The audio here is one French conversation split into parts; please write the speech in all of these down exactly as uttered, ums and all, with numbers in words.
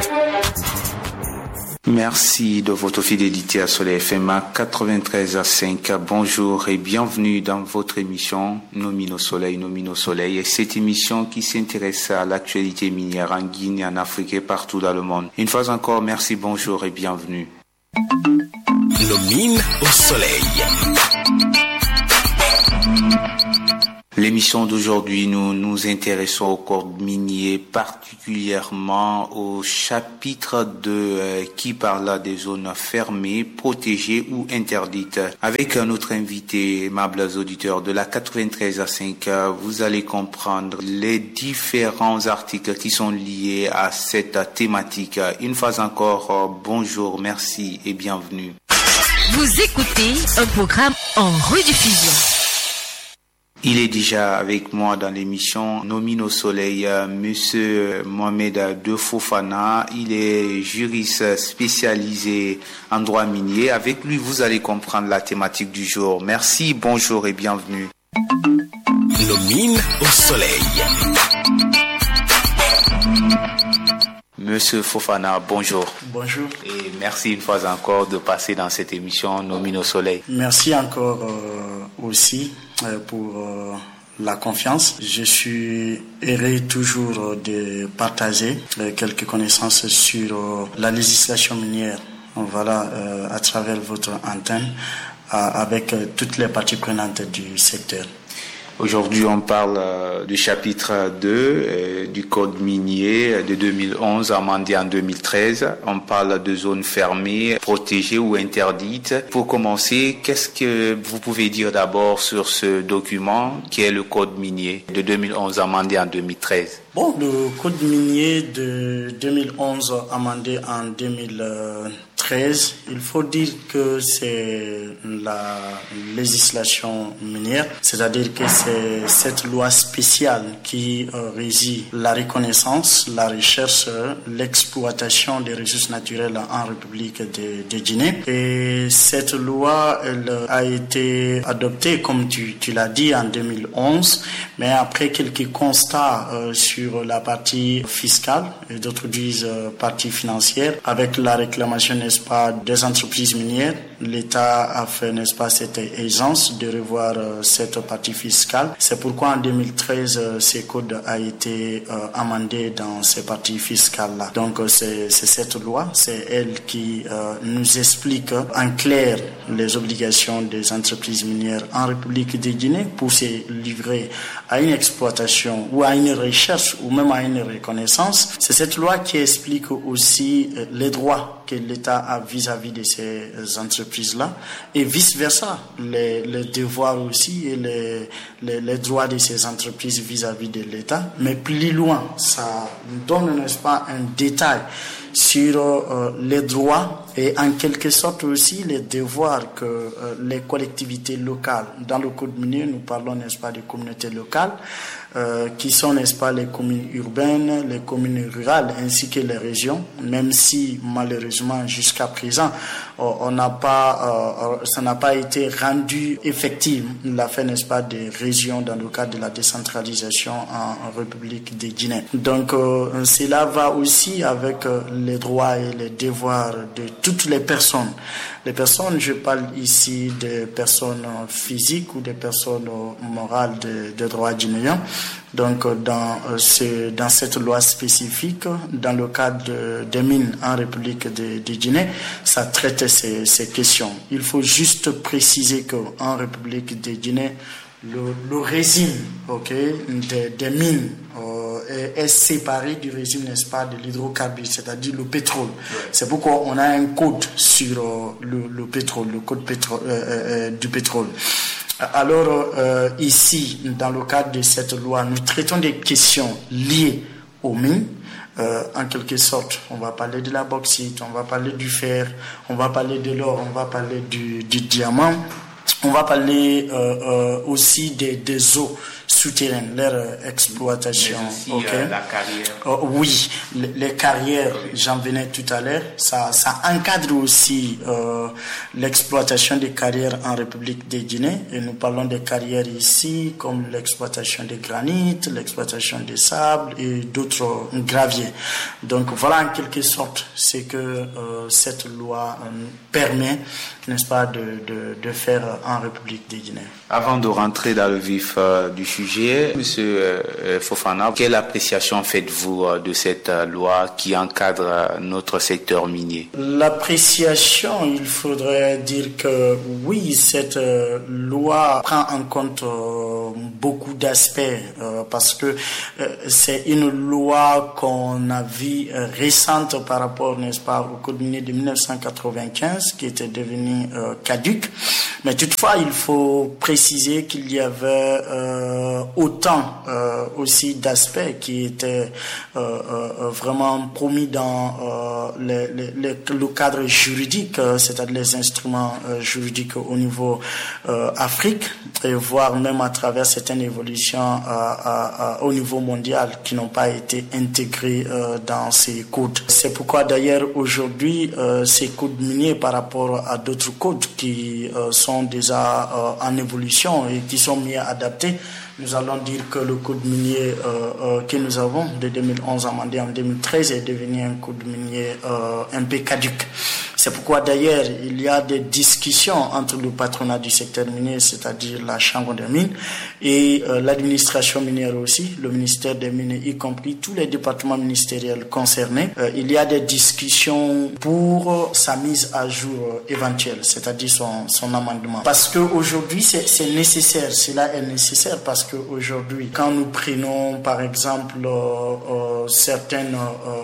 Merci de votre fidélité à Soleil F M quatre-vingt-treize virgule cinq. Bonjour et bienvenue dans votre émission Nomino Soleil, Nomino Soleil. Et cette émission qui s'intéresse à l'actualité minière en Guinée, en Afrique et partout dans le monde. Une fois encore, merci, bonjour et bienvenue. Nomine au Soleil. L'émission d'aujourd'hui, nous nous intéressons au code minier, particulièrement au chapitre deux euh, qui parle des zones fermées, protégées ou interdites. Avec notre invité, aimables auditeurs de la quatre-vingt-treize à cinq, vous allez comprendre les différents articles qui sont liés à cette thématique. Une fois encore, bonjour, merci et bienvenue. Vous écoutez un programme en rediffusion. Il est déjà avec moi dans l'émission Nomino Soleil, euh, Monsieur Mohamed De Fofana. Il est juriste spécialisé en droit minier. Avec lui, vous allez comprendre la thématique du jour. Merci, bonjour et bienvenue. Nomine au Soleil. Monsieur Fofana, bonjour. Bonjour. Et merci une fois encore de passer dans cette émission Nomino Soleil. Merci encore euh, aussi euh, pour euh, la confiance. Je suis heureux toujours de partager euh, quelques connaissances sur euh, la législation minière. Voilà, euh, à travers votre antenne, euh, avec euh, toutes les parties prenantes du secteur. Aujourd'hui, on parle euh, du chapitre deux euh, du Code minier de deux mille onze, amendé en deux mille treize. On parle de zones fermées, protégées ou interdites. Pour commencer, qu'est-ce que vous pouvez dire d'abord sur ce document qui est le Code minier de deux mille onze, amendé en deux mille treize? Bon, le Code minier de deux mille onze, amendé en deux mille treize, il faut dire que c'est la législation minière, c'est-à-dire que c'est cette loi spéciale qui euh, régit la reconnaissance, la recherche, l'exploitation des ressources naturelles en République de, de Guinée. Et cette loi, elle a été adoptée, comme tu, tu l'as dit, en deux mille onze, mais après quelques constats euh, sur la partie fiscale, et d'autres disent euh, partie financière, avec la réclamation, n'est-ce pas, des entreprises minières, l'État a fait, n'est-ce pas, cette aisance de revoir euh, cette partie fiscale. C'est pourquoi en deux mille treize, euh, ce code a été euh, amendé dans ces parties fiscales-là. Donc euh, c'est, c'est cette loi, c'est elle qui euh, nous explique en clair les obligations des entreprises minières en République de Guinée pour se livrer à une exploitation ou à une recherche ou même à une reconnaissance. C'est cette loi qui explique aussi euh, les droits que l'État a vis-à-vis de ces entreprises-là et vice-versa, les, les devoirs aussi et les, les, les droits de ces entreprises vis-à-vis de l'État. Mais plus loin, ça donne, n'est-ce pas, un détail sur euh, les droits et en quelque sorte aussi les devoirs que euh, les collectivités locales, dans le code minier, nous parlons, n'est-ce pas, des communautés locales, euh, qui sont, n'est-ce pas, les communes urbaines, les communes rurales, ainsi que les régions, même si malheureusement jusqu'à présent, euh, on n'a pas, euh, ça n'a pas été rendu effectif, la fait, n'est-ce pas, des régions dans le cadre de la décentralisation en, en République de Guinée. Donc, euh, cela va aussi avec euh, les droits et les devoirs de toutes les personnes. Les personnes, je parle ici des personnes physiques ou des personnes morales de, de droit guinéen. Donc, dans, ce, dans cette loi spécifique, dans le cadre de, des mines en République de, de Guinée, ça traite ces, ces questions. Il faut juste préciser qu'en République de Guinée, le, le régime, ok, des, des mines euh, est, est séparé du régime, n'est-ce pas, de l'hydrocarbure, c'est-à-dire le pétrole. Ouais. C'est pourquoi on a un code sur euh, le, le pétrole, le code pétro- euh, euh, du pétrole. Alors euh, ici, dans le cadre de cette loi, nous traitons des questions liées aux mines. Euh, en quelque sorte, on va parler de la bauxite, on va parler du fer, on va parler de l'or, on va parler du, du diamant. On va parler euh, euh, aussi des, des eaux souterraines, leur euh, exploitation. Mais aussi, okay. euh, la carrière. Oh, oui, les, les carrières, oui. J'en venais tout à l'heure, ça, ça encadre aussi euh, l'exploitation des carrières en République de Guinée. Et nous parlons des carrières ici, comme l'exploitation des granites, l'exploitation des sables et d'autres graviers. Donc voilà en quelque sorte ce que euh, cette loi euh, permet, n'est-ce pas, de, de, de faire en République de Guinée. Avant de rentrer dans le vif euh, du sujet, Monsieur euh, Fofana, quelle appréciation faites-vous euh, de cette euh, loi qui encadre euh, notre secteur minier? L'appréciation, il faudrait dire que oui, cette euh, loi prend en compte euh, beaucoup d'aspects euh, parce que euh, c'est une loi qu'on a vue euh, récente par rapport, n'est-ce pas, au Code minier de dix-neuf cent quatre-vingt-quinze qui était devenu euh, caduc. Mais toutefois, il faut préciser qu'il y avait euh, autant euh, aussi d'aspects qui étaient euh, euh, vraiment promis dans euh, les, les, les, le cadre juridique, euh, c'est-à-dire les instruments euh, juridiques au niveau euh, Afrique, et voire même à travers certaines évolutions euh, euh, au niveau mondial qui n'ont pas été intégrées euh, dans ces codes. C'est pourquoi d'ailleurs aujourd'hui, euh, ces codes miniers par rapport à d'autres codes qui euh, sont déjà euh, en évolution et qui sont mieux adaptés, nous allons dire que le code minier euh, euh, que nous avons de deux mille onze amendé en deux mille treize est devenu un code minier euh, un peu caduc. C'est pourquoi d'ailleurs il y a des discussions entre le patronat du secteur minier, c'est-à-dire la Chambre des mines, et euh, l'administration minière aussi, le ministère des Mines, y compris tous les départements ministériels concernés. Euh, il y a des discussions pour sa mise à jour euh, éventuelle, c'est-à-dire son, son amendement. Parce qu'aujourd'hui c'est, c'est nécessaire, cela est nécessaire parce qu'aujourd'hui, quand nous prenons par exemple euh, euh, certaines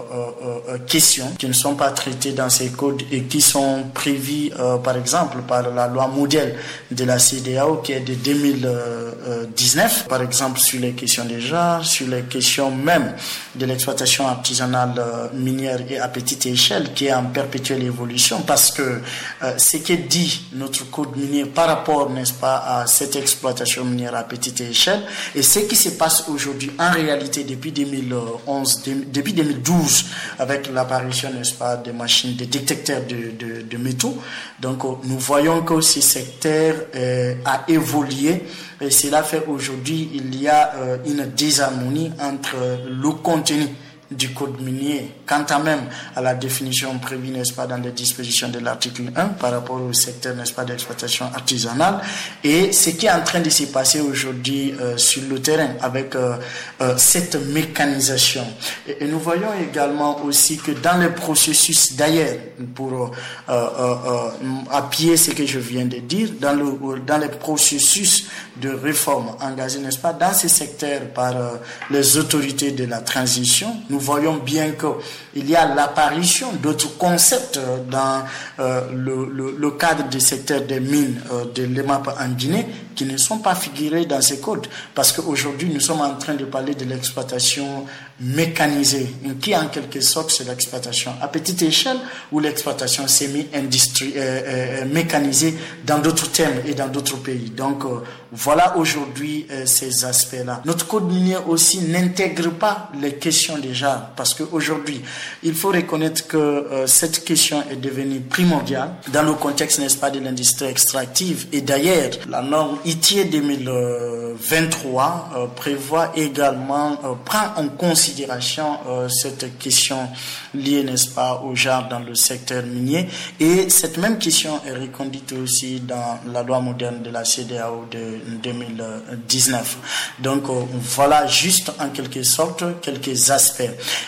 euh, euh, questions qui ne sont pas traitées dans ces codes et qui sont prévues euh, par exemple par la loi modèle de la C E D E A O qui est de deux mille dix-neuf, par exemple sur les questions des genres, sur les questions même de l'exploitation artisanale euh, minière et à petite échelle qui est en perpétuelle évolution parce que euh, ce que dit notre code minier par rapport, n'est-ce pas, à cette exploitation minière à petite échelle et ce qui se passe aujourd'hui en réalité depuis deux mille onze, depuis deux mille douze avec l'apparition, n'est-ce pas, des machines, des détecteurs de, de, de métaux. Donc nous voyons que ce secteur euh, a évolué et cela fait aujourd'hui il y a euh, une désharmonie entre le contenu du code minier, quant à même à la définition prévue, n'est-ce pas, dans les dispositions de l'article un par rapport au secteur, n'est-ce pas, d'exploitation artisanale et ce qui est en train de se passer aujourd'hui euh, sur le terrain avec euh, euh, cette mécanisation. Et, et nous voyons également aussi que dans le processus, d'ailleurs, pour euh, euh, euh, appuyer ce que je viens de dire, dans le dans les processus de réforme engagés, n'est-ce pas, dans ce secteur par euh, les autorités de la transition, nous voyons bien qu'il y a l'apparition d'autres concepts dans euh, le, le, le cadre du secteur des mines euh, de l'E M A P en Guinée qui ne sont pas figurés dans ces codes. Parce qu'aujourd'hui, nous sommes en train de parler de l'exploitation mécanisée, qui en quelque sorte c'est l'exploitation à petite échelle ou l'exploitation semi-industrie euh, euh, mécanisée dans d'autres termes et dans d'autres pays. Donc euh, voilà aujourd'hui euh, ces aspects-là. Notre code minier aussi n'intègre pas les questions déjà parce qu'aujourd'hui il faut reconnaître que euh, cette question est devenue primordiale dans le contexte, n'est-ce pas, de l'industrie extractive et d'ailleurs la norme I T I E deux mille vingt-trois euh, prévoit également, euh, prend en considération euh, cette question liée, n'est-ce pas, au genre dans le secteur minier et cette même question est reconduite aussi dans la loi moderne de la C E D E A O de deux mille dix-neuf. Donc euh, voilà juste en quelque sorte quelques aspects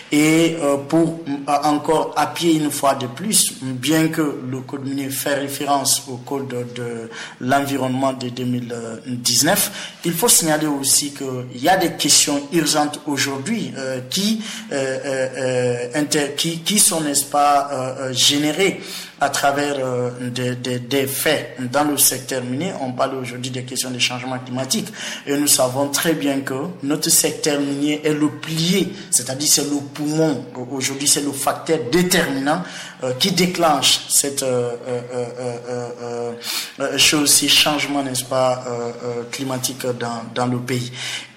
et euh, pour euh, encore appuyer une fois de plus, bien que le code minier fait référence au code de l'environnement de deux mille dix-neuf, il faut signaler aussi qu'il y a des questions urgentes aujourd'hui euh, qui, euh, euh, inter- qui qui sont, n'est-ce pas, euh, générées à travers euh, des, des, des faits dans le secteur minier. On parle aujourd'hui des questions de changement climatique et nous savons très bien que notre secteur minier est le pilier, c'est-à-dire c'est le poumon. Aujourd'hui, c'est le facteur déterminant euh, qui déclenche cette euh, euh, euh, euh, euh, chose, ces changements, n'est-ce pas, euh, euh, climatiques dans, dans le pays.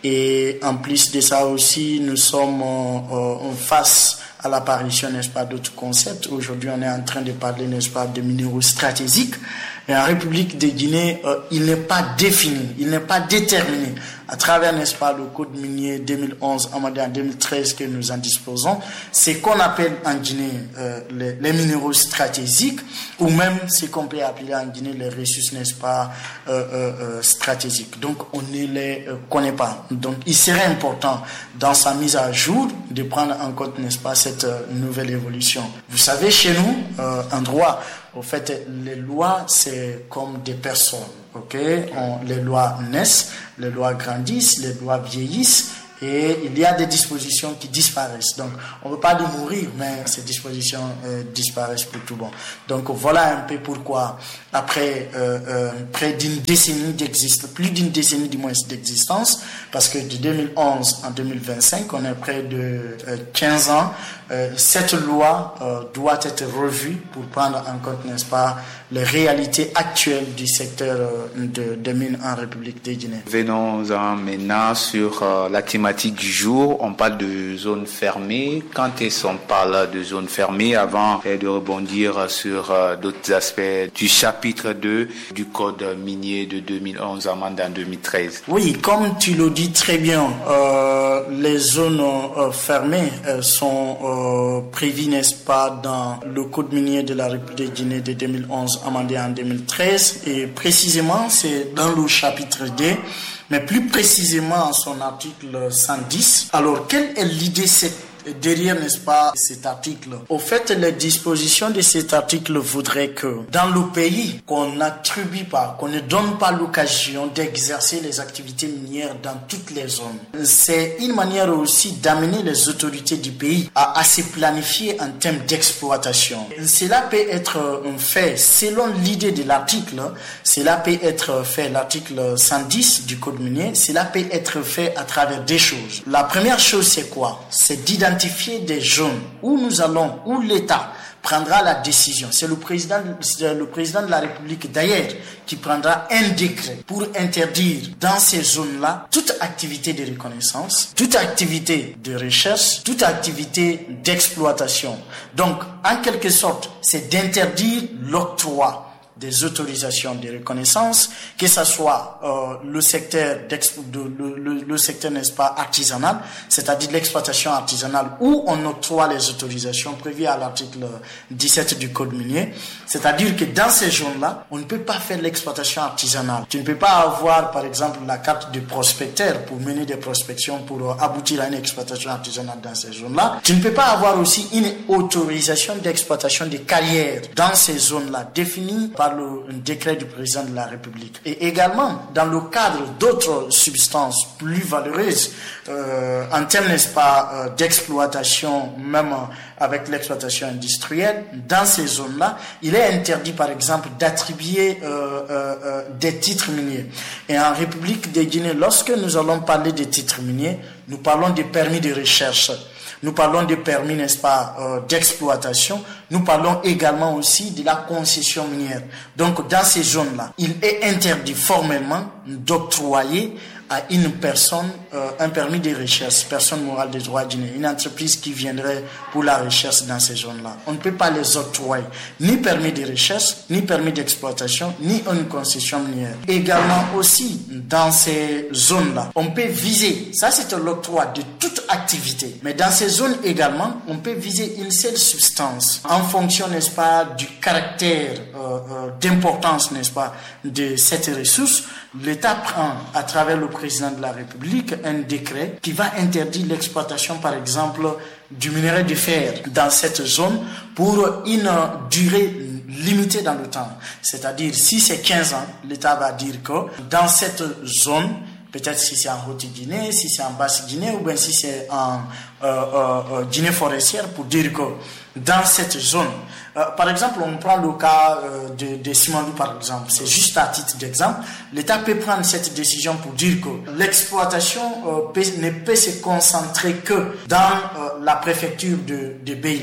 Et en plus de ça aussi, nous sommes euh, en face à l'apparition, n'est-ce pas, d'autres concepts. Aujourd'hui, on est en train de parler, n'est-ce pas, de minéraux stratégiques. Et en République de Guinée, euh, il n'est pas défini, il n'est pas déterminé. À travers, n'est-ce pas, le code minier deux mille onze amendé en deux mille treize que nous en disposons, c'est qu'on appelle en Guinée euh, les, les minéraux stratégiques, ou même ce qu'on peut appeler en Guinée les ressources, n'est-ce pas, euh, euh, stratégiques. Donc, on ne les euh, connaît pas. Donc, il serait important, dans sa mise à jour, de prendre en compte, n'est-ce pas, cette euh, nouvelle évolution. Vous savez, chez nous, euh, en droit, au fait, les lois, c'est comme des personnes, ok? On, les lois naissent, les lois grandissent, les lois vieillissent, et il y a des dispositions qui disparaissent. Donc, on ne veut pas de mourir, mais ces dispositions euh, disparaissent pour tout bon. Donc, voilà un peu pourquoi, après euh, euh, près d'une décennie d'existence, plus d'une décennie du moins d'existence, parce que de deux mille onze en deux mille vingt-cinq, on est près de euh, quinze ans, euh, cette loi euh, doit être revue pour prendre en compte, n'est-ce pas, les réalités actuelles du secteur euh, de, de mines en République de Guinée. Venons-en maintenant sur euh, la thématique du jour. On parle de zones fermées. Quand est-ce qu'on parle de zones fermées, avant de rebondir sur euh, d'autres aspects du chapitre deux du code minier de deux mille onze amendé en deux mille treize? Oui, comme tu le dis très bien, euh, les zones euh, fermées euh, sont euh, prévues, n'est-ce pas, dans le code minier de la République de Guinée de deux mille onze amendé en deux mille treize, et précisément c'est dans le chapitre deux, mais plus précisément en son article cent dix. Alors, quelle est l'idée cette derrière, n'est-ce pas, cet article? Au fait, les dispositions de cet article voudraient que dans le pays, qu'on n'attribue pas, qu'on ne donne pas l'occasion d'exercer les activités minières dans toutes les zones. C'est une manière aussi d'amener les autorités du pays à, à se planifier en termes d'exploitation. Cela peut être fait selon l'idée de l'article. Cela peut être fait, l'article cent dix du code minier, cela peut être fait à travers des choses. La première chose, c'est quoi? C'est d'identifier identifier des zones où nous allons, où l'État prendra la décision. C'est le président, c'est le président de la République d'ailleurs qui prendra un décret pour interdire dans ces zones-là toute activité de reconnaissance, toute activité de recherche, toute activité d'exploitation. Donc, en quelque sorte, c'est d'interdire l'octroi des autorisations de reconnaissance, que ce soit euh, le secteur de, le, le, le secteur, n'est-ce pas, artisanal, c'est-à-dire l'exploitation artisanale, où on octroie les autorisations prévues à l'article dix-sept du code minier. C'est-à-dire que dans ces zones-là, on ne peut pas faire l'exploitation artisanale. Tu ne peux pas avoir, par exemple, la carte de prospecteur pour mener des prospections pour aboutir à une exploitation artisanale dans ces zones-là. Tu ne peux pas avoir aussi une autorisation d'exploitation des carrières dans ces zones-là, définie par le décret du président de la République. Et également, dans le cadre d'autres substances plus valeureuses, euh, en termes, n'est-ce pas, euh, d'exploitation, même euh, avec l'exploitation industrielle, dans ces zones-là, il est interdit, par exemple, d'attribuer euh, euh, euh, des titres miniers. Et en République de Guinée, lorsque nous allons parler des titres miniers, nous parlons des permis de recherche. Nous parlons des permis, n'est-ce pas, euh, d'exploitation. Nous parlons également aussi de la concession minière. Donc, dans ces zones-là, il est interdit formellement d'octroyer à une personne euh, un permis de recherche, personne morale de droit guinéen, une entreprise qui viendrait pour la recherche dans ces zones-là. On ne peut pas les octroyer, ni permis de recherche, ni permis d'exploitation, ni une concession minière. Également aussi, dans ces zones-là, on peut viser, ça c'est l'octroi de toute activité, mais dans ces zones également, on peut viser une seule substance, en fonction, n'est-ce pas, du caractère euh, euh, d'importance, n'est-ce pas, de cette ressource. L'État prend, à travers le président de la République, un décret qui va interdire l'exploitation, par exemple, du minerai de fer dans cette zone pour une durée limitée dans le temps. C'est-à-dire, si c'est quinze ans, l'État va dire que dans cette zone, peut-être si c'est en Haute-Guinée, si c'est en Basse-Guinée, ou bien si c'est en euh, euh, Guinée forestière, pour dire que dans cette zone, euh, par exemple, on prend le cas euh, de, de Simandou, par exemple, c'est juste à titre d'exemple, l'État peut prendre cette décision pour dire que l'exploitation euh, peut, ne peut se concentrer que dans euh, la préfecture de, de Beila.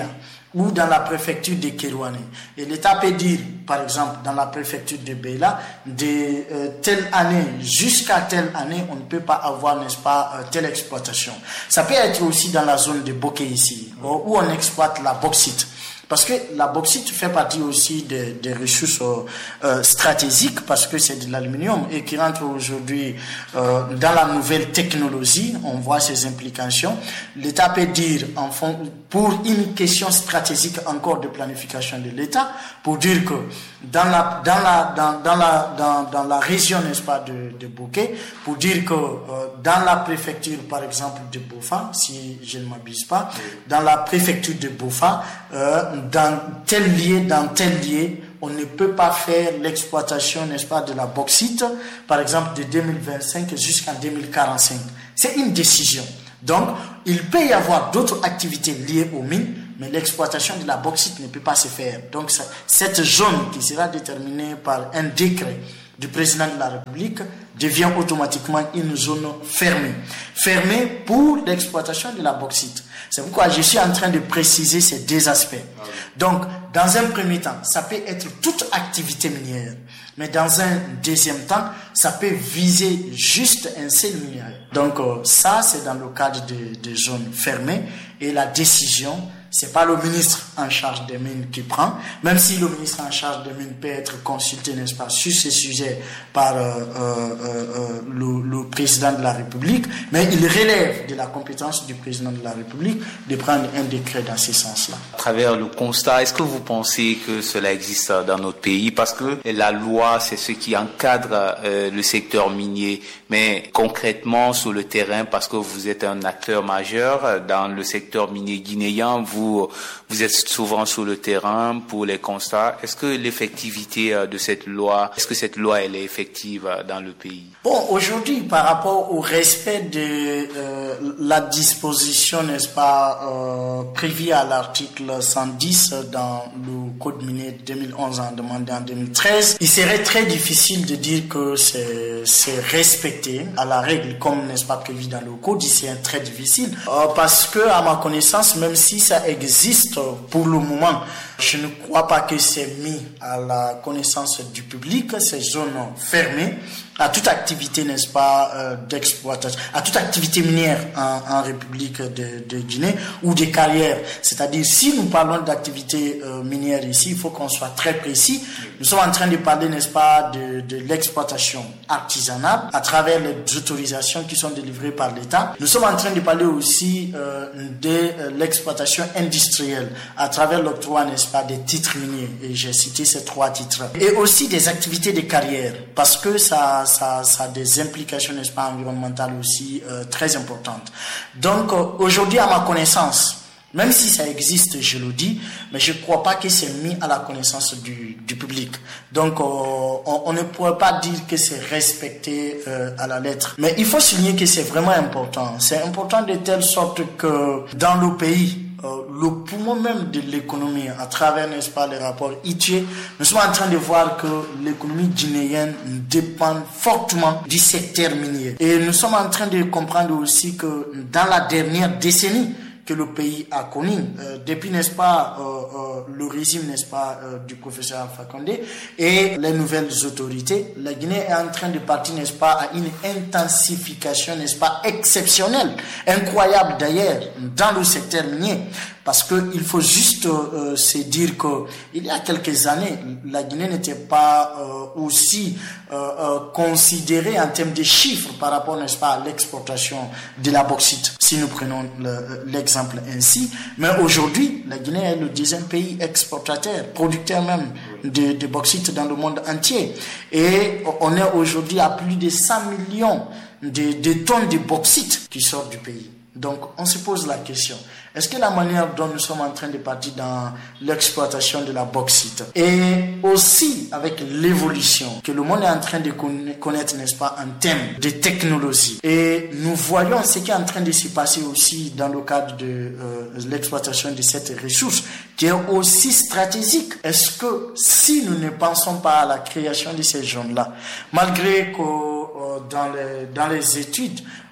ou dans la préfecture de Kérouané. Et l'État peut dire, par exemple, dans la préfecture de Beila, de euh, telle année jusqu'à telle année, on ne peut pas avoir, n'est-ce pas, euh, telle exploitation. Ça peut être aussi dans la zone de Boké ici, où on exploite la bauxite. Parce que la bauxite fait partie aussi des, des ressources euh, stratégiques, parce que c'est de l'aluminium et qui rentre aujourd'hui euh, dans la nouvelle technologie. On voit ses implications. L'État peut dire, en fond, pour une question stratégique encore de planification de l'État, pour dire que dans la dans la dans dans la dans dans la région, n'est-ce pas, de de Boké, pour dire que euh, dans la préfecture, par exemple, de Bofa, si je ne m'abuse pas, dans la préfecture de Bofa, euh, dans tel lieu, dans tel lieu, on ne peut pas faire l'exploitation, n'est-ce pas, de la bauxite, par exemple, de deux mille vingt-cinq jusqu'en deux mille quarante-cinq. C'est une décision. Donc, il peut y avoir d'autres activités liées aux mines, mais l'exploitation de la bauxite ne peut pas se faire. Donc, ça, cette zone qui sera déterminée par un décret du président de la République devient automatiquement une zone fermée. Fermée pour l'exploitation de la bauxite. C'est pourquoi je suis en train de préciser ces deux aspects. Donc, dans un premier temps, ça peut être toute activité minière. Mais dans un deuxième temps, ça peut viser juste un seul minerai. Donc, euh, ça, c'est dans le cadre de, de zones fermées. Et la décision, c'est pas le ministre en charge des mines qui prend, même si le ministre en charge des mines peut être consulté, n'est-ce pas, sur ces sujets par euh, euh, euh, le, le président de la République, mais il relève de la compétence du président de la République de prendre un décret dans ce sens-là. À travers le constat, est-ce que vous pensez que cela existe dans notre pays? Parce que la loi, c'est ce qui encadre euh, le secteur minier, mais concrètement sur le terrain, parce que vous êtes un acteur majeur dans le secteur minier guinéen, vous Vous, vous êtes souvent sur le terrain pour les constats. Est-ce que l'effectivité de cette loi, est-ce que cette loi, elle est effective dans le pays? Bon, aujourd'hui, par rapport au respect de euh, la disposition, n'est-ce pas, euh, prévue à l'article cent dix dans le Code minier deux mille onze en demandé en deux mille treize, il serait très difficile de dire que c'est, c'est respecté à la règle comme, n'est-ce pas, prévu dans le Code. C'est très difficile euh, parce que, à ma connaissance, même si ça existe pour le moment, je ne crois pas que c'est mis à la connaissance du public, ces zones fermées, à toute activité, n'est-ce pas, euh, d'exploitation, à toute activité minière en, en République de, de Guinée ou des carrières. C'est-à-dire, si nous parlons d'activité euh, minière ici, il faut qu'on soit très précis. Nous sommes en train de parler, n'est-ce pas, de, de l'exploitation artisanale à travers les autorisations qui sont délivrées par l'État. Nous sommes en train de parler aussi euh, de euh, l'exploitation industrielle à travers l'octroi, n'est-ce pas, des titres miniers. Et j'ai cité ces trois titres. Et aussi des activités de carrière, parce que ça Ça, ça a des implications, n'est-ce pas, environnementales aussi euh, très importantes. Donc, euh, aujourd'hui, à ma connaissance, même si ça existe, je le dis, mais je ne crois pas que c'est mis à la connaissance du, du public. Donc, euh, on, on ne pourrait pas dire que c'est respecté euh, à la lettre. Mais il faut souligner que c'est vraiment important. C'est important de telle sorte que dans le pays, Euh, le poumon même de l'économie, à travers, n'est-ce pas, les rapports I T I E, nous sommes en train de voir que l'économie guinéenne dépend fortement du secteur minier. Et nous sommes en train de comprendre aussi que dans la dernière décennie que le pays a connu, euh, depuis, n'est-ce pas, euh, euh, le régime, n'est-ce pas, euh, du professeur Alpha Condé et les nouvelles autorités, la Guinée est en train de partir, n'est-ce pas, à une intensification, n'est-ce pas, exceptionnelle, incroyable d'ailleurs, dans le secteur minier. Parce que il faut juste euh, se dire que il y a quelques années, la Guinée n'était pas euh, aussi euh, euh, considérée en termes de chiffres par rapport, n'est-ce pas, à l'exportation de la bauxite. Si nous prenons le, l'exemple ainsi, mais aujourd'hui, la Guinée est le deuxième pays exportateur, producteur même de, de bauxite dans le monde entier. Et on est aujourd'hui à plus de cent millions de, de tonnes de bauxite qui sortent du pays. Donc, on se pose la question, est-ce que la manière dont nous sommes en train de partir dans l'exploitation de la bauxite et aussi avec l'évolution que le monde est en train de connaître, n'est-ce pas, en termes de technologie, et nous voyons ce qui est en train de se passer aussi dans le cadre de euh, l'exploitation de cette ressource qui est aussi stratégique. Est-ce que si nous ne pensons pas à la création de ces zones-là, malgré que euh, dans les, dans les études,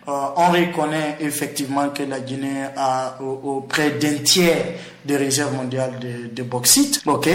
euh, on reconnaît effectivement que la Guinée a au, au près d'un tiers des réserves mondiales de, de bauxite, ok.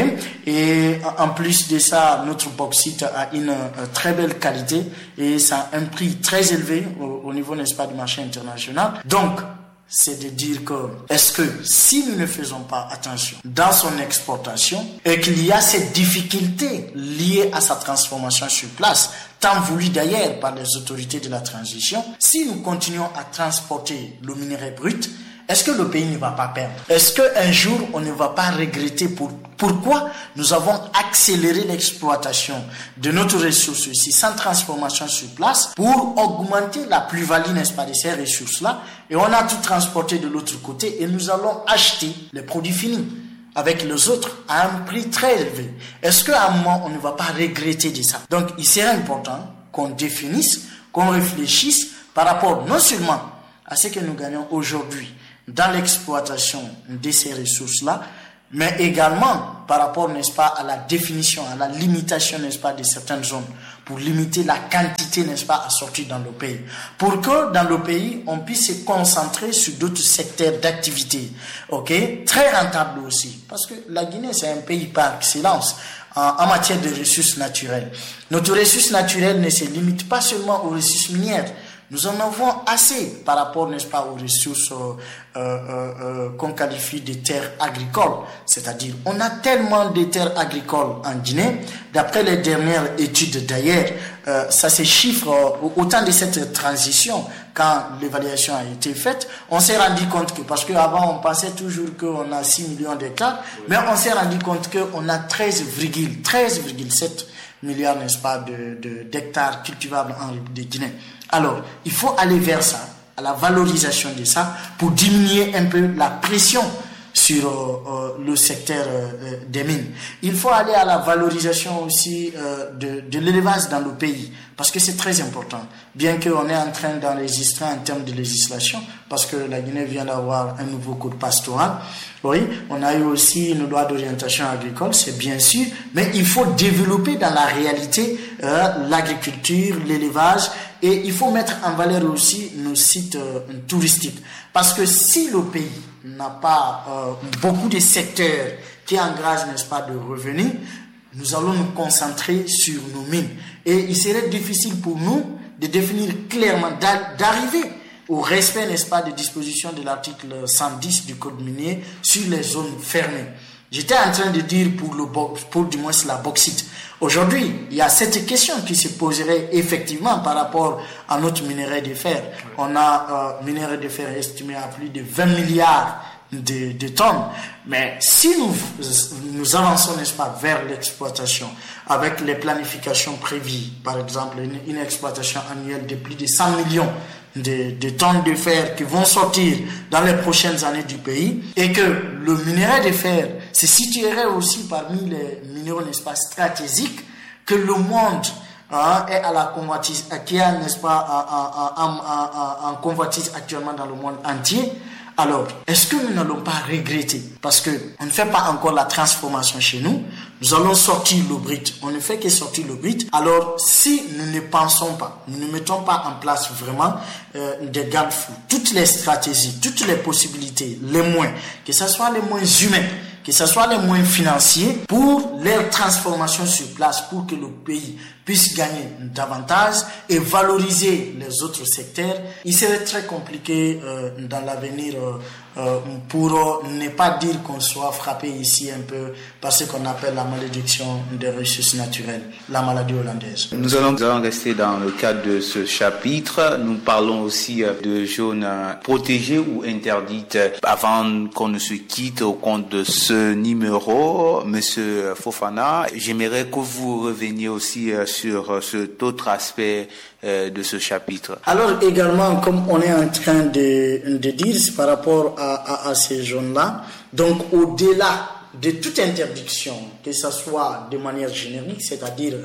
Et en plus de ça, notre bauxite a une euh, très belle qualité et ça a un prix très élevé au, au niveau, n'est-ce pas, du marché international. Donc, c'est de dire que, est-ce que si nous ne faisons pas attention dans son exportation et qu'il y a ces difficultés liées à sa transformation sur place, tant voulu d'ailleurs par les autorités de la transition, si nous continuons à transporter le minerai brut, est-ce que le pays ne va pas perdre? Est-ce qu'un jour, on ne va pas regretter pour, pourquoi nous avons accéléré l'exploitation de notre ressource ici sans transformation sur place pour augmenter la plus-value, n'est-ce pas, de ces ressources-là, et on a tout transporté de l'autre côté et nous allons acheter les produits finis avec les autres à un prix très élevé. Est-ce qu'à un moment, on ne va pas regretter de ça? Donc, il serait important qu'on définisse, qu'on réfléchisse par rapport non seulement à ce que nous gagnons aujourd'hui dans l'exploitation de ces ressources-là, mais également par rapport, n'est-ce pas, à la définition, à la limitation, n'est-ce pas, de certaines zones, pour limiter la quantité, n'est-ce pas, à sortir dans le pays. Pour que dans le pays, on puisse se concentrer sur d'autres secteurs d'activité, ok, très rentables aussi. Parce que la Guinée, c'est un pays par excellence en, en matière de ressources naturelles. Notre ressources naturelles ne se limitent pas seulement aux ressources minières. Nous en avons assez par rapport, n'est-ce pas, aux ressources euh, euh, euh, qu'on qualifie de terres agricoles. C'est-à-dire, on a tellement de terres agricoles en Guinée. D'après les dernières études d'ailleurs, euh, ça se chiffre euh, au temps de cette transition, quand l'évaluation a été faite, on s'est rendu compte que, parce qu'avant on pensait toujours qu'on a six millions d'hectares, mais on s'est rendu compte qu'on a treize virgule sept milliards, n'est-ce pas, de, de, d'hectares cultivables en de Guinée. Alors, il faut aller vers ça, à la valorisation de ça, pour diminuer un peu la pression sur euh, euh, le secteur euh, des mines. Il faut aller à la valorisation aussi euh, de, de l'élevage dans le pays, parce que c'est très important. Bien qu'on est en train d'enregistrer en termes de législation, parce que la Guinée vient d'avoir un nouveau code pastoral, oui, on a eu aussi une loi d'orientation agricole, c'est bien sûr, mais il faut développer dans la réalité euh, l'agriculture, l'élevage, et il faut mettre en valeur aussi nos sites euh, touristiques. Parce que si le pays n'a pas euh, beaucoup de secteurs qui engagent, n'est-ce pas, de revenus, nous allons nous concentrer sur nos mines. Et il serait difficile pour nous de définir clairement, d'arriver au respect, n'est-ce pas, des dispositions de l'article cent dix du Code minier sur les zones fermées. J'étais en train de dire pour, le, pour du moins la bauxite. Aujourd'hui, il y a cette question qui se poserait effectivement par rapport à notre minerai de fer. On a euh, minerai de fer estimé à plus de vingt milliards de, de tonnes. Mais si nous, nous avançons, n'est-ce pas, vers l'exploitation, avec les planifications prévues, par exemple une, une exploitation annuelle de plus de cent millions de, de tonnes de fer qui vont sortir dans les prochaines années du pays, et que le minerai de fer se situerait aussi parmi les minéraux, n'est-ce pas, stratégiques, que le monde hein, est à la convoitise, qui est, n'est-ce pas, en, en, en, en convoitise actuellement dans le monde entier. Alors, est-ce que nous n'allons pas regretter? Parce que on ne fait pas encore la transformation chez nous. Nous allons sortir le brut. On ne fait que sortir le brut. Alors, si nous ne pensons pas, nous ne mettons pas en place vraiment euh, des garde-fous, toutes les stratégies, toutes les possibilités, les moyens, que ce soit les moyens humains, que ce soit les moyens financiers, pour leur transformation sur place, pour que le pays puisse gagner davantage et valoriser les autres secteurs, il serait très compliqué euh, dans l'avenir euh, euh, pour euh, ne pas dire qu'on soit frappé ici un peu par ce qu'on appelle la malédiction des ressources naturelles, la maladie hollandaise. Nous allons, nous allons rester dans le cadre de ce chapitre. Nous parlons aussi de zones protégées ou interdites. Avant qu'on ne se quitte au compte de ce numéro, Monsieur Fofana, j'aimerais que vous reveniez aussi sur cet autre aspect de ce chapitre. Alors également, comme on est en train de, de dire, c'est par rapport à, à, à ces zones-là, donc au-delà de toute interdiction, que ce soit de manière générique, c'est-à-dire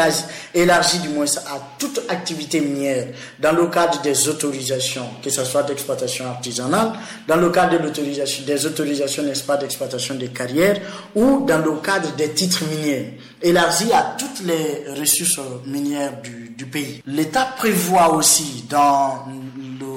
élargie du moins à toute activité minière, dans le cadre des autorisations, que ce soit d'exploitation artisanale, dans le cadre de l'autorisation, des autorisations, n'est-ce pas, d'exploitation des carrières, ou dans le cadre des titres miniers, élargie à toutes les ressources minières du, du pays. L'État prévoit aussi dans le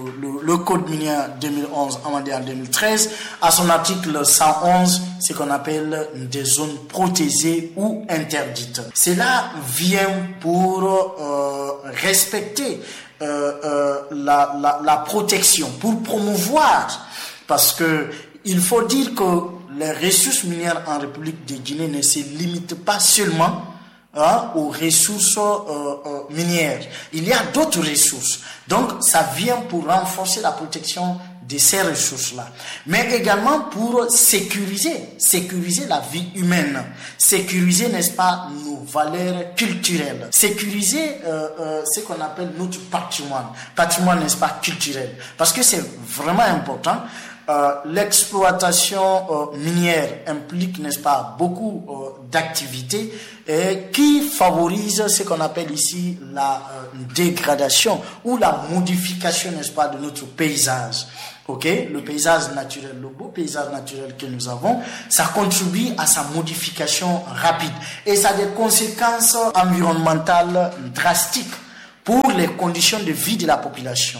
le Code minier deux mille onze amendé en deux mille treize, à son article cent onze, ce qu'on appelle des zones protégées ou interdites. Cela vient pour euh, respecter euh, euh, la, la, la protection, pour promouvoir, parce que il faut dire que les ressources minières en République de Guinée ne se limitent pas seulement hein, aux ressources euh, euh, minières. Il y a d'autres ressources. Donc, ça vient pour renforcer la protection de ces ressources-là. Mais également pour sécuriser, sécuriser la vie humaine. Sécuriser, n'est-ce pas, nos valeurs culturelles. Sécuriser euh, euh, ce qu'on appelle notre patrimoine. Patrimoine, n'est-ce pas, culturel. Parce que c'est vraiment important. Euh, l'exploitation euh, minière implique, n'est-ce pas, beaucoup euh, d'activités et qui favorisent ce qu'on appelle ici la euh, dégradation ou la modification, n'est-ce pas, de notre paysage. Ok, le paysage naturel, le beau paysage naturel que nous avons, ça contribue à sa modification rapide et ça a des conséquences environnementales drastiques pour les conditions de vie de la population.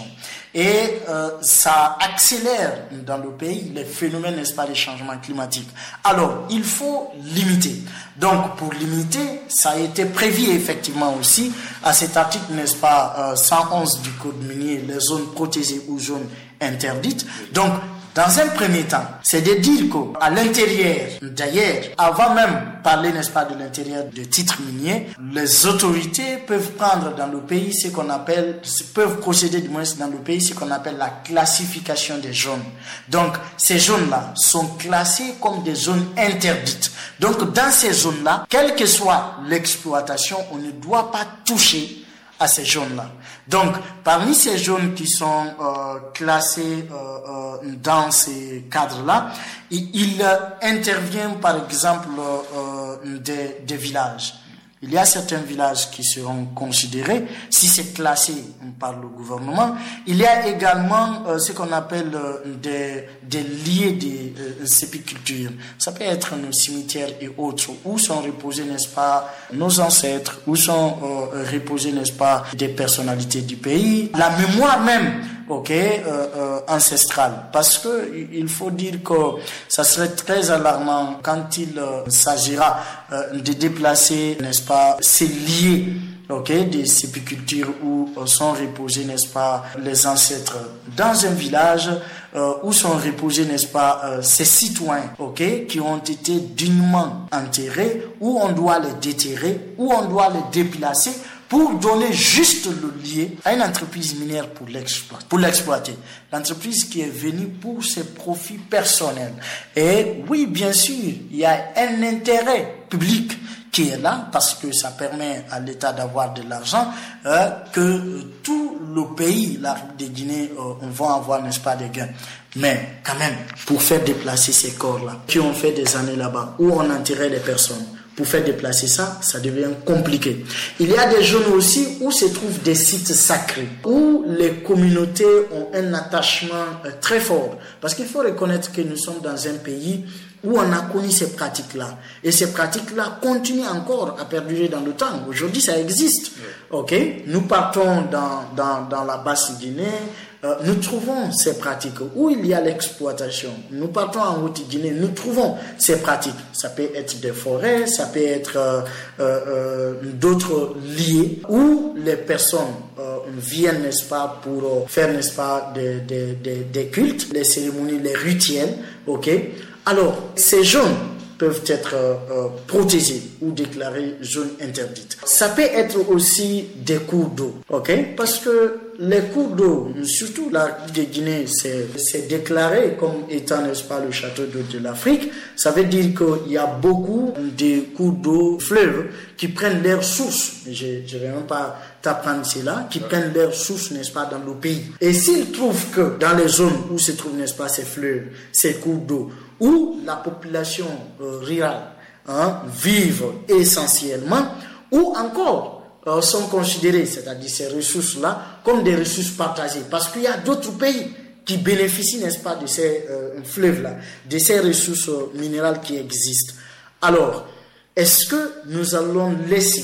Et euh, ça accélère dans le pays les phénomènes, n'est-ce pas, des changements climatiques. Alors, il faut limiter. Donc, pour limiter, ça a été prévu effectivement aussi à cet article, n'est-ce pas, euh, cent onze du Code minier, les zones protégées ou zones interdites. Donc, dans un premier temps, c'est de dire qu'à l'intérieur, d'ailleurs, avant même parler, n'est-ce pas, de l'intérieur de titres miniers, les autorités peuvent prendre dans le pays ce qu'on appelle, peuvent procéder du moins dans le pays ce qu'on appelle la classification des zones. Donc, ces zones-là sont classées comme des zones interdites. Donc, dans ces zones-là, quelle que soit l'exploitation, on ne doit pas toucher à ces zones-là. Donc, parmi ces zones qui sont euh, classées euh, euh, dans ces cadres-là, il, il euh, intervient par exemple euh, des, des villages. Il y a certains villages qui seront considérés, si c'est classé par le gouvernement. Il y a également euh, ce qu'on appelle euh, des, des lieux de euh, sépulture. Ça peut être nos cimetières et autres, où sont reposés, n'est-ce pas, nos ancêtres, où sont euh, reposés, n'est-ce pas, des personnalités du pays. La mémoire même, ok, euh, euh, ancestrale. Parce que il faut dire que ça serait très alarmant quand il euh, s'agira euh, de déplacer, n'est-ce pas, ces liés, ok, des sépultures où euh, sont reposés, n'est-ce pas, les ancêtres dans un village euh, où sont reposés, n'est-ce pas, euh, ces citoyens, ok, qui ont été dignement enterrés, où on doit les déterrer, où on doit les déplacer pour donner juste le lien à une entreprise minière pour l'exploiter, pour l'exploiter. L'entreprise qui est venue pour ses profits personnels. Et oui, bien sûr, il y a un intérêt public qui est là parce que ça permet à l'État d'avoir de l'argent, euh, que euh, tout le pays, la République de Guinée, euh, on va avoir, n'est-ce pas, des gains. Mais quand même, pour faire déplacer ces corps-là, qui ont fait des années là-bas, où on enterrait les personnes, pour faire déplacer ça, ça devient compliqué. Il y a des zones aussi où se trouvent des sites sacrés, où les communautés ont un attachement très fort. Parce qu'il faut reconnaître que nous sommes dans un pays où on a connu ces pratiques-là. Et ces pratiques-là continuent encore à perdurer dans le temps. Aujourd'hui, ça existe. Ok, nous partons dans, dans, dans la Basse-Guinée, Euh, nous trouvons ces pratiques où il y a l'exploitation. Nous partons en Haute-Guinée, nous trouvons ces pratiques. Ça peut être des forêts, ça peut être euh, euh, d'autres lieux où les personnes euh, viennent, n'est-ce pas, pour euh, faire, n'est-ce pas, des, des, des, des cultes, les cérémonies, les rituels. Ok. Alors, ces zones peuvent être euh, euh, protégées ou déclarées zones interdites. Ça peut être aussi des cours d'eau, ok? Parce que les cours d'eau, surtout la République de Guinée, c'est, c'est déclaré comme étant, n'est-ce pas, le château d'eau de l'Afrique. Ça veut dire qu'il y a beaucoup de cours d'eau, fleuves, qui prennent leur source. Je ne vais même pas t'apprendre cela, qui prennent leur source, n'est-ce pas, dans le pays. Et s'ils trouvent que dans les zones où se trouvent, n'est-ce pas, ces fleuves, ces cours d'eau, où la population euh, rurale hein, vive essentiellement, ou encore euh, sont considérées, c'est-à-dire ces ressources-là, comme des ressources partagées. Parce qu'il y a d'autres pays qui bénéficient, n'est-ce pas, de ces euh, fleuves-là, de ces ressources euh, minérales qui existent. Alors, est-ce que nous allons laisser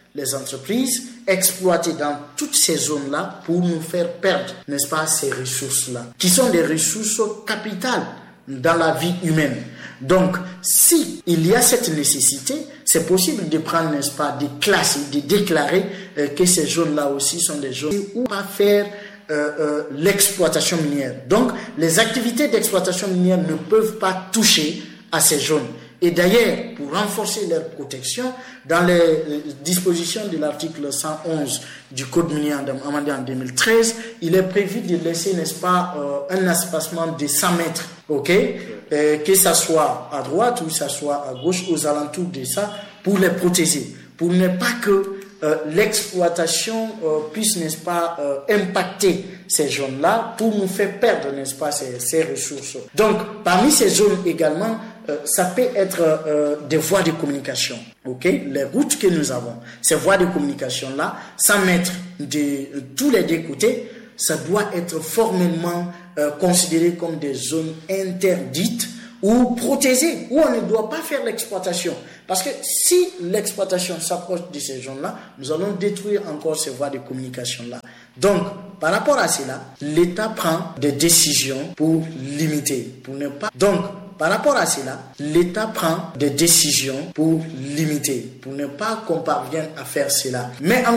les entreprises exploiter dans toutes ces zones-là pour nous faire perdre, n'est-ce pas, ces ressources-là, qui sont des ressources capitales dans la vie humaine. Donc, si il y a cette nécessité, c'est possible de prendre, n'est-ce pas, des classes, de déclarer euh, que ces zones-là aussi sont des zones où on va faire euh, euh, l'exploitation minière. Donc, les activités d'exploitation minière ne peuvent pas toucher à ces zones. Et d'ailleurs, pour renforcer leur protection, dans les dispositions de l'article cent onze du Code minier amendé en deux mille treize, il est prévu de laisser, n'est-ce pas, euh, un espacement de cent mètres, ok, euh, que ça soit à droite ou que ça soit à gauche, aux alentours de ça, pour les protéger, pour ne pas que euh, l'exploitation euh, puisse, n'est-ce pas, euh, impacter ces zones-là, pour nous faire perdre, n'est-ce pas, ces, ces ressources. Donc, parmi ces zones également, Euh, ça peut être euh, des voies de communication, ok, les routes que nous avons, ces voies de communication là, cent mètres de, de tous les deux côtés, ça doit être formellement euh, considéré comme des zones interdites ou protégées, où on ne doit pas faire l'exploitation, parce que si l'exploitation s'approche de ces zones là, nous allons détruire encore ces voies de communication là. Donc, par rapport à cela, l'État prend des décisions pour limiter, pour ne pas. Donc, par rapport à cela, l'État prend des décisions pour limiter, pour ne pas qu'on parvienne à faire cela. Mais en